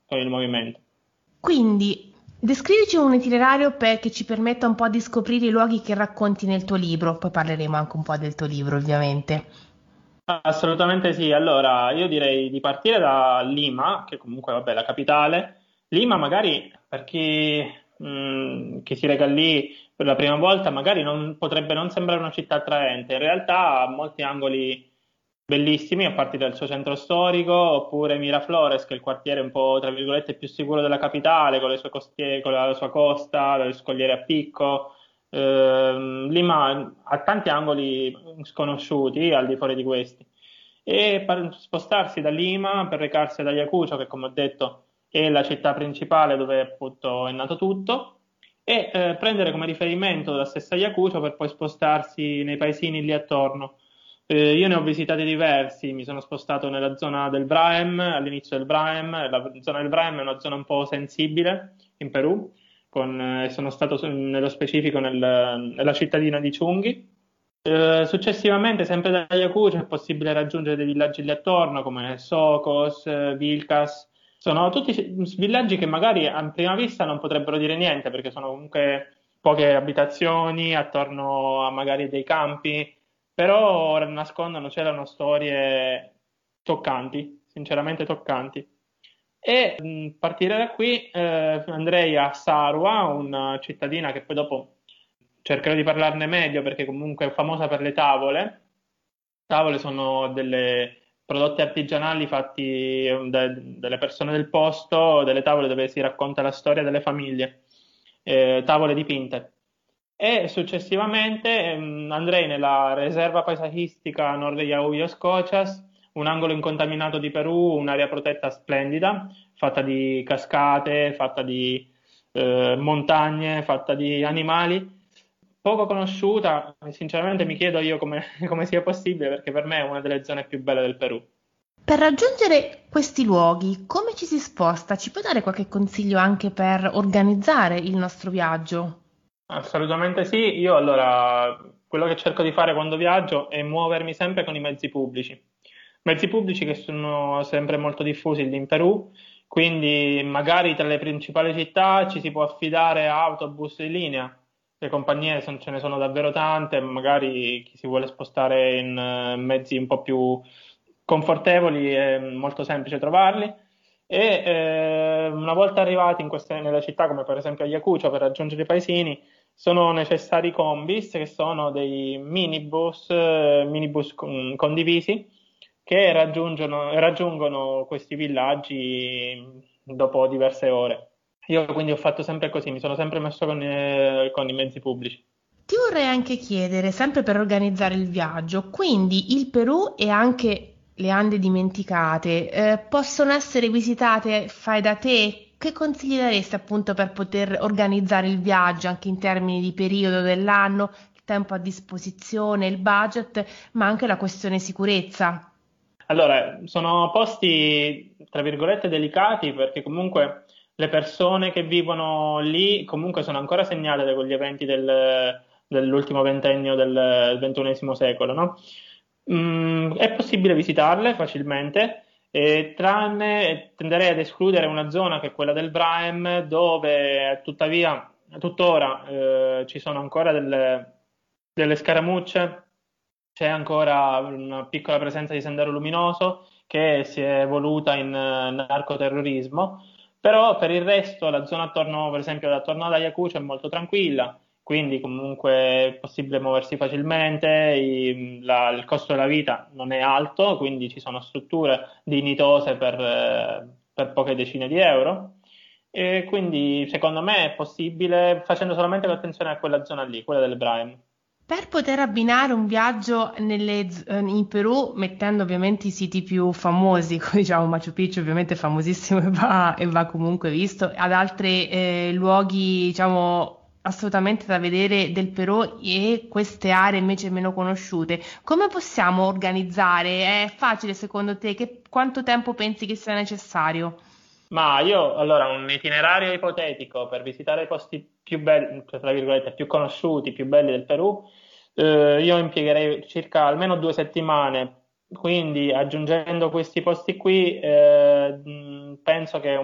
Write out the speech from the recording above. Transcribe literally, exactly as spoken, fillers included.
con il movimento. Quindi, descrivici un itinerario per- che ci permetta un po' di scoprire i luoghi che racconti nel tuo libro, poi parleremo anche un po' del tuo libro, ovviamente. Assolutamente sì. Allora, io direi di partire da Lima, che comunque, vabbè, è la capitale. Lima, magari per chi, mh, chi si reca lì per la prima volta, magari non, potrebbe non sembrare una città attraente. In realtà ha molti angoli bellissimi, a partire dal suo centro storico, oppure Miraflores, che è il quartiere un po', tra virgolette, più sicuro della capitale, con le sue costie- con la sua costa, le scogliere a picco. Ehm, Lima ha tanti angoli sconosciuti al di fuori di questi. E per spostarsi da Lima per recarsi ad Ayacucho, che come ho detto è la città principale dove appunto è nato tutto, e eh, prendere come riferimento la stessa Ayacucho per poi spostarsi nei paesini lì attorno. Eh, io ne ho visitati diversi, mi sono spostato nella zona del Braem, all'inizio del Braem. La zona del Braem è una zona un po' sensibile in Perù, con, eh, sono stato su- nello specifico nel- nella cittadina di Chunghi. Eh, successivamente, sempre da Ayacucho, è possibile raggiungere dei villaggi lì attorno, come Socos, eh, Vilcas. Sono tutti s- villaggi che magari a prima vista non potrebbero dire niente, perché sono comunque poche abitazioni attorno a magari dei campi, però nascondono, c'erano storie toccanti, sinceramente toccanti. E mh, partire da qui eh, andrei a Sarua, una cittadina che poi dopo cercherò di parlarne meglio perché comunque è famosa per le tavole. Tavole sono delle prodotti artigianali fatti eh, da- dalle persone del posto, delle tavole dove si racconta la storia delle famiglie, eh, tavole dipinte. E successivamente ehm, andrei nella riserva paesaggistica Nord Yauyos Cochas, un angolo incontaminato di Perù, un'area protetta splendida, fatta di cascate, fatta di eh, montagne, fatta di animali, poco conosciuta. E sinceramente mi chiedo io come, come sia possibile, perché per me è una delle zone più belle del Perù. Per raggiungere questi luoghi, come ci si sposta? Ci puoi dare qualche consiglio anche per organizzare il nostro viaggio? Assolutamente sì. Io allora quello che cerco di fare quando viaggio è muovermi sempre con i mezzi pubblici. Mezzi pubblici che sono sempre molto diffusi lì in Perù, quindi magari tra le principali città ci si può affidare a autobus in linea. Le compagnie son- ce ne sono davvero tante, magari chi si vuole spostare in eh, mezzi un po' più confortevoli è molto semplice trovarli. E eh, una volta arrivati in queste, nelle città, come per esempio Ayacucho, per raggiungere i paesini, sono necessari combis, che sono dei minibus, eh, minibus con- condivisi, che raggiungono, raggiungono questi villaggi dopo diverse ore. Io quindi ho fatto sempre così, mi sono sempre messo con, eh, con i mezzi pubblici. Ti vorrei anche chiedere, sempre per organizzare il viaggio, quindi il Perù e anche le Ande dimenticate, eh, possono essere visitate, fai da te? Che consigli daresti appunto per poter organizzare il viaggio anche in termini di periodo dell'anno, il tempo a disposizione, il budget, ma anche la questione sicurezza? Allora, sono posti, tra virgolette, delicati perché comunque le persone che vivono lì comunque sono ancora segnate da quegli eventi del- dell'ultimo ventennio del ventunesimo secolo, no? Mm, è possibile visitarle facilmente, eh, tranne tenderei ad escludere una zona che è quella del Braem, dove tuttavia tuttora eh, ci sono ancora delle, delle scaramucce, c'è ancora una piccola presenza di Sendero Luminoso che si è evoluta in eh, narcoterrorismo, però per il resto la zona attorno, per esempio, attorno ad Ayacucho è molto tranquilla, quindi comunque è possibile muoversi facilmente, i- la- il costo della vita non è alto, quindi ci sono strutture dignitose per, eh, per poche decine di euro. E quindi secondo me è possibile facendo solamente attenzione a quella zona lì, quella del Brahim. Per poter abbinare un viaggio nelle z- eh, in Perù, mettendo ovviamente i siti più famosi, come diciamo Machu Picchu, ovviamente è famosissimo e va, e va comunque visto, ad altri eh, luoghi, diciamo, assolutamente da vedere del Perù e queste aree invece meno conosciute, come possiamo organizzare? È facile secondo te? Che- quanto tempo pensi che sia necessario? Ma io, allora, un itinerario ipotetico per visitare i posti più belli, cioè, tra virgolette, più conosciuti, più belli del Perù, eh, io impiegherei circa almeno due settimane. Quindi, aggiungendo questi posti qui, eh, mh, penso che